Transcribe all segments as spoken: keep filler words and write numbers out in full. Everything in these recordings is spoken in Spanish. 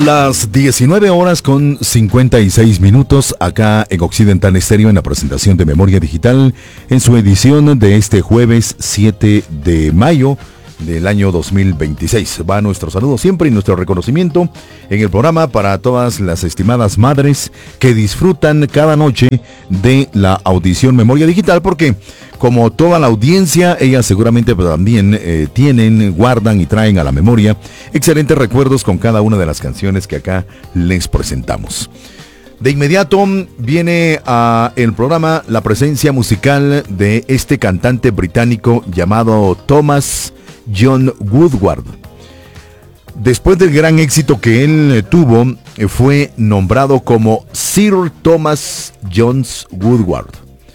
Las diecinueve horas con cincuenta y seis minutos acá en Occidental Estéreo en la presentación de Memoria Digital en su edición de este jueves siete de mayo del año dos mil veintiséis. Va nuestro saludo siempre y nuestro reconocimiento en el programa para todas las estimadas madres que disfrutan cada noche de la audición Memoria Digital, porque como toda la audiencia, ellas seguramente también eh, tienen, guardan y traen a la memoria excelentes recuerdos con cada una de las canciones que acá les presentamos. De inmediato viene a el programa la presencia musical de este cantante británico llamado Thomas John Woodward. Después del gran éxito que él tuvo, fue nombrado como Sir Thomas Jones Woodward.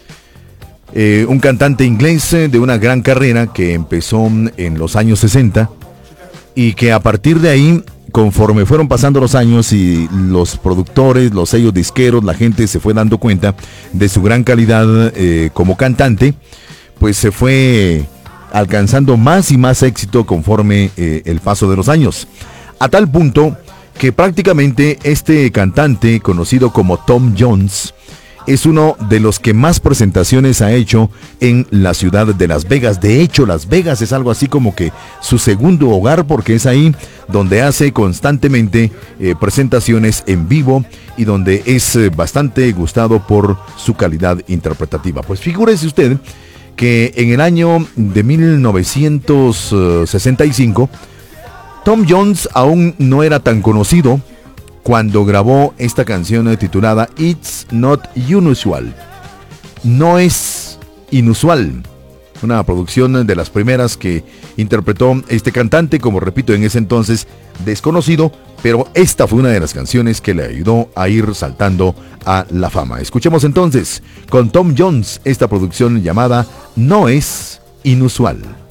Eh, un cantante inglés de una gran carrera que empezó en los años sesenta y que a partir de ahí, conforme fueron pasando los años y los productores, los sellos disqueros, la gente se fue dando cuenta de su gran calidad eh, como cantante, pues se fue alcanzando más y más éxito conforme eh, el paso de los años. A tal punto que prácticamente este cantante, conocido como Tom Jones, es uno de los que más presentaciones ha hecho en la ciudad de Las Vegas. De hecho, Las Vegas es algo así como que su segundo hogar, porque es ahí donde hace constantemente eh, presentaciones en vivo y donde es eh, bastante gustado por su calidad interpretativa. Pues figúrese usted que en el año de mil novecientos sesenta y cinco, Tom Jones aún no era tan conocido cuando grabó esta canción titulada It's Not Unusual. No es inusual. Una producción de las primeras que interpretó este cantante, como repito, en ese entonces desconocido, pero esta fue una de las canciones que le ayudó a ir saltando a la fama. Escuchemos entonces con Tom Jones esta producción llamada No es Inusual.